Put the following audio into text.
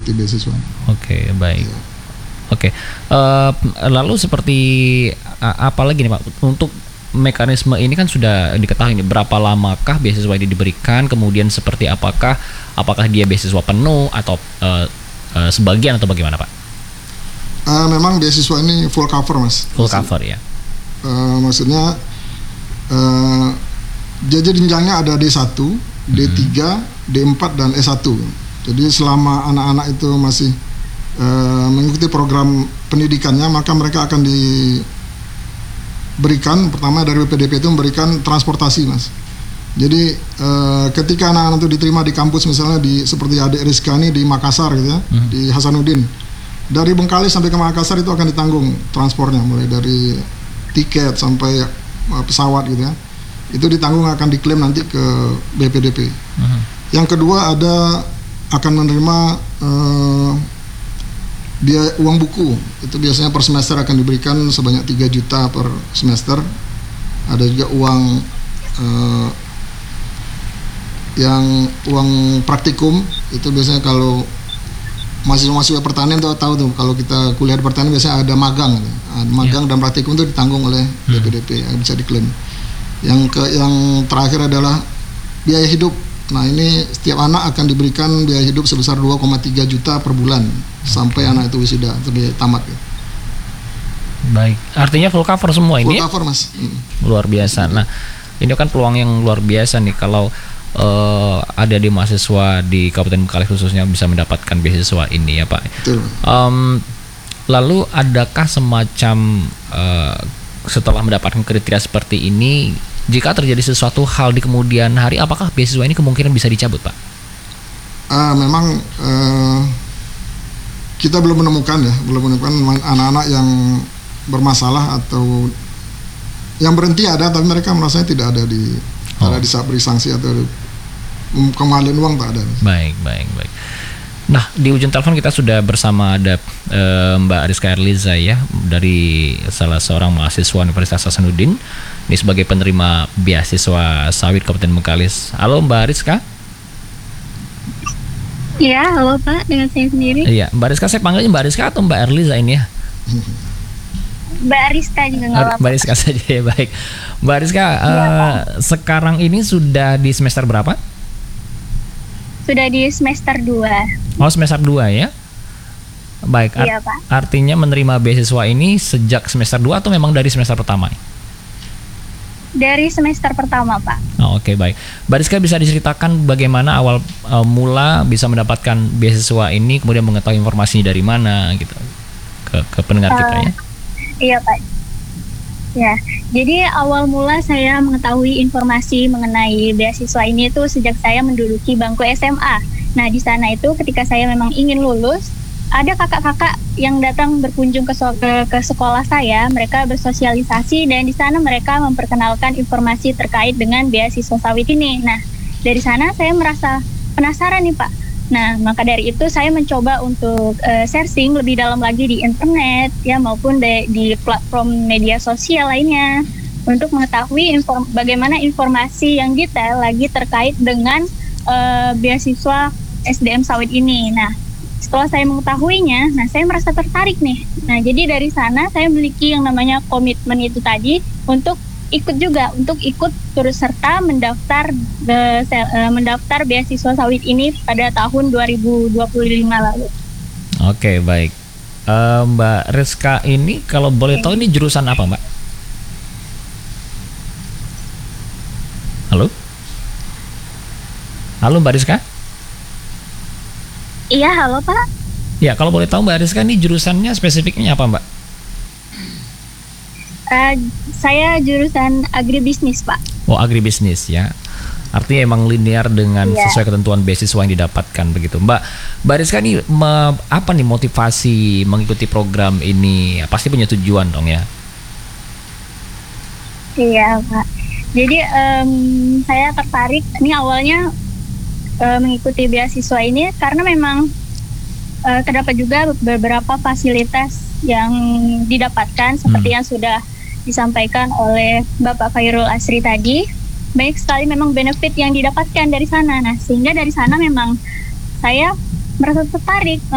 mengikuti beasiswa. Oke, baik. Ya. Oke, lalu seperti apa lagi nih Pak? Untuk mekanisme ini kan sudah diketahui nih, berapa lamakah beasiswa ini diberikan, kemudian seperti apakah dia beasiswa penuh atau sebagian atau bagaimana Pak? Memang beasiswa ini full cover Mas. Full cover ya. Maksudnya jadi jenjangnya ada D1, D3, D4 dan S1. Jadi selama anak-anak itu masih mengikuti program pendidikannya, maka mereka akan diberikan, pertama dari BPDP itu memberikan transportasi Mas. Jadi ketika anak-anak itu diterima di kampus, misalnya seperti adik Rizka ini di Makassar gitu ya, di Hasanuddin, dari Bengkalis sampai ke Makassar itu akan ditanggung transportnya, mulai dari tiket sampai pesawat gitu ya, itu ditanggung, akan diklaim nanti ke BPDP. Yang kedua akan menerima biaya uang buku, itu biasanya per semester akan diberikan sebanyak 3 juta per semester. Ada juga uang praktikum, itu biasanya kalau mahasiswa pertanian tahu tuh, kalau kita kuliah di pertanian biasanya ada magang, dan praktikum itu ditanggung oleh BPDP, bisa diklaim. Yang terakhir adalah biaya hidup. Nah ini setiap anak akan diberikan biaya hidup sebesar 2,3 juta per bulan sampai anak itu wisuda, sampai tamat ya. Baik, artinya full cover semua ini. Full cover Mas. Luar biasa. Nah ini kan peluang yang luar biasa nih kalau ada di mahasiswa di Kabupaten Bengkalis khususnya bisa mendapatkan beasiswa ini ya Pak. Betul. Lalu adakah semacam setelah mendapatkan kriteria seperti ini, jika terjadi sesuatu hal di kemudian hari, apakah beasiswa ini kemungkinan bisa dicabut Pak? Memang kita belum menemukan anak-anak yang bermasalah atau yang berhenti ada, tapi mereka merasa tidak ada beri sanksi atau kembalian uang, tak ada. Baik. Nah, di ujung telepon kita sudah bersama ada Mbak Rizka Erliza ya, dari salah seorang mahasiswa Universitas Hasanuddin, ini sebagai penerima beasiswa sawit Kabupaten Bengkalis. Halo Mbak Rizka. Iya, halo Pak, dengan saya sendiri. Iya, Mbak Rizka, saya panggilnya Mbak Rizka atau Mbak Erliza ini ya? Mbak Rizka juga nggak apa-apa. Mbak Rizka saja ya, baik. Mbak Rizka, sekarang ini sudah di semester berapa? Sudah di semester 2. Oh, semester 2 ya? Baik, iya, Pak. Artinya menerima beasiswa ini sejak semester 2 atau memang dari semester pertama? Dari semester pertama, Pak. Oh, oke, baik. Mbak Rizka, bisa diceritakan bagaimana awal mula bisa mendapatkan beasiswa ini, kemudian mengetahui informasinya dari mana gitu ke pendengar kita ya? Iya Pak. Ya, jadi awal mula saya mengetahui informasi mengenai beasiswa ini itu sejak saya menduduki bangku SMA. Nah, di sana itu ketika saya memang ingin lulus, ada kakak-kakak yang datang berkunjung ke sekolah saya. Mereka bersosialisasi dan di sana mereka memperkenalkan informasi terkait dengan beasiswa sawit ini. Nah, dari sana saya merasa penasaran nih Pak. Nah, maka dari itu saya mencoba untuk searching lebih dalam lagi di internet ya, maupun di platform media sosial lainnya untuk mengetahui bagaimana informasi yang detail lagi terkait dengan beasiswa SDM sawit ini. Nah, setelah saya mengetahuinya, saya merasa tertarik nih. Nah, jadi dari sana saya memiliki yang namanya komitmen itu tadi untuk ikut turut serta mendaftar beasiswa sawit ini pada tahun 2025 lalu. Oke, baik. Mbak Rizka ini kalau boleh tahu ini jurusan apa, Mbak? Halo Mbak Rizka? Iya, halo Pak. Ya, kalau boleh tahu Mbak Rizka ini jurusannya spesifiknya apa, Mbak? Saya jurusan agribisnis, Pak. Oh, agribisnis ya. Artinya emang linear dengan sesuai ketentuan beasiswa yang didapatkan begitu. Mbak Rizka ini apa nih motivasi mengikuti program ini? Pasti punya tujuan dong ya? Iya, Pak. Jadi saya tertarik ini awalnya mengikuti beasiswa ini karena memang terdapat juga beberapa fasilitas yang didapatkan seperti yang sudah disampaikan oleh Bapak Khairul Asri tadi. Banyak sekali memang benefit yang didapatkan dari sana. Nah, sehingga dari sana memang saya merasa tertarik